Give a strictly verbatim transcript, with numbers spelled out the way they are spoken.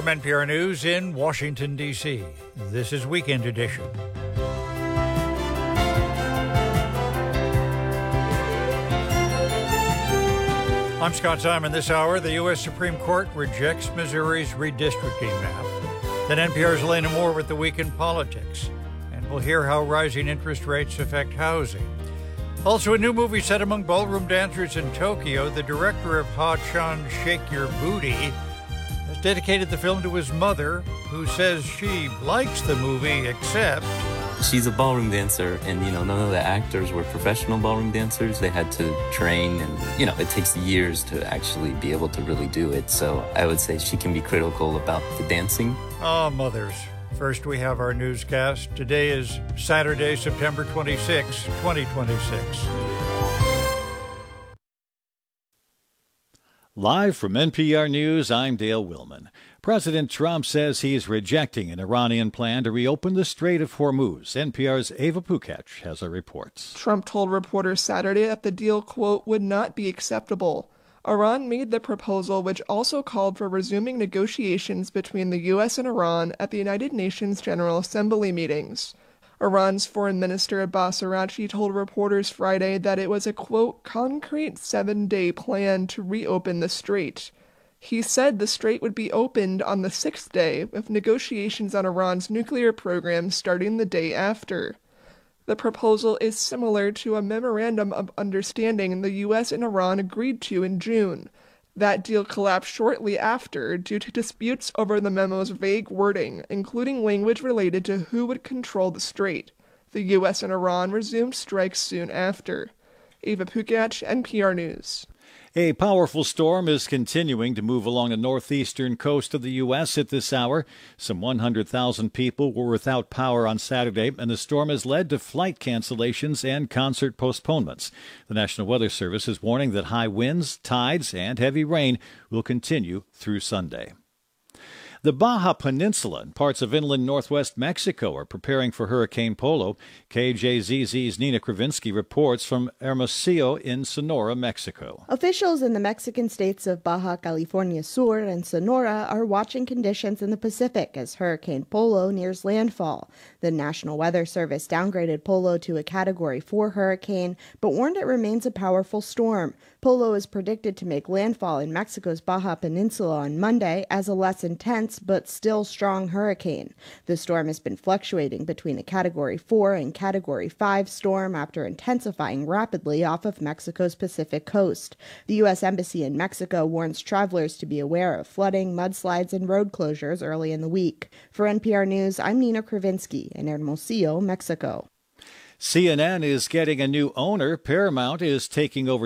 N P R News in Washington, D C This is Weekend Edition. I'm Scott Simon. This hour, the U S Supreme Court rejects Missouri's redistricting map. Then N P R's Elena Moore with the Week in Politics. And we'll hear how rising interest rates affect housing. Also, a new movie set among ballroom dancers in Tokyo. The director of Ha-chan Shake Your Booty has dedicated the film to his mother, who says she likes the movie, except... She's a ballroom dancer, and, you know, none of the actors were professional ballroom dancers. They had to train, and, you know, it takes years to actually be able to really do it. So I would say she can be critical about the dancing. Ah, mothers. First, we have our newscast. Today is Saturday, September twenty-sixth, twenty twenty-six. Live from N P R News, I'm Dale Willman. President Trump says he's rejecting an Iranian plan to reopen the Strait of Hormuz. N P R's Ava Pukach has a report. Trump told reporters Saturday that the deal, quote, would not be acceptable. Iran made the proposal, which also called for resuming negotiations between the U S and Iran at the United Nations General Assembly meetings. Iran's Foreign Minister Abbas Araghchi told reporters Friday that it was a, quote, concrete seven-day plan to reopen the strait. He said the strait would be opened on the sixth day, with negotiations on Iran's nuclear program starting the day after. The proposal is similar to a memorandum of understanding the U S and Iran agreed to in June. That deal collapsed shortly after due to disputes over the memo's vague wording, including language related to who would control the strait. The U S and Iran resumed strikes soon after. Ava Pukach, N P R News. A powerful storm is continuing to move along the northeastern coast of the U S at this hour. Some one hundred thousand people were without power on Saturday, and the storm has led to flight cancellations and concert postponements. The National Weather Service is warning that high winds, tides, and heavy rain will continue through Sunday. The Baja Peninsula and parts of inland northwest Mexico are preparing for Hurricane Polo. K J Z Z's Nina Kravinsky reports from Hermosillo in Sonora, Mexico. Officials in the Mexican states of Baja California Sur and Sonora are watching conditions in the Pacific as Hurricane Polo nears landfall. The National Weather Service downgraded Polo to a Category four hurricane, but warned it remains a powerful storm. Polo is predicted to make landfall in Mexico's Baja Peninsula on Monday as a less intense but still strong hurricane. The storm has been fluctuating between a Category four and Category five storm after intensifying rapidly off of Mexico's Pacific coast. The U S Embassy in Mexico warns travelers to be aware of flooding, mudslides, and road closures early in the week. For N P R News, I'm Nina Kravinsky in Hermosillo, Mexico. C N N is getting a new owner. Paramount is taking over